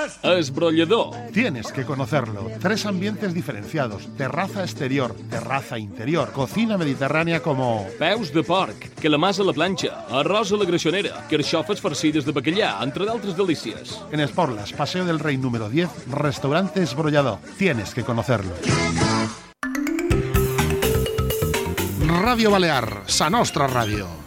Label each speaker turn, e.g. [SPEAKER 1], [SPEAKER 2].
[SPEAKER 1] Esbrollador.
[SPEAKER 2] Tienes que conocerlo. 3 ambientes diferenciados. Terraza exterior, terraza interior, cocina mediterránea como...
[SPEAKER 1] Peus de porc, calamars a la planxa, arròs a la greixonera, carxofes farcides de bacallà, entre d'altres delícies.
[SPEAKER 2] En Esporlas, Paseo del Rey número 10, restaurante Esbrollador. Tienes que conocerlo. Radio Balear, sa nostra ràdio.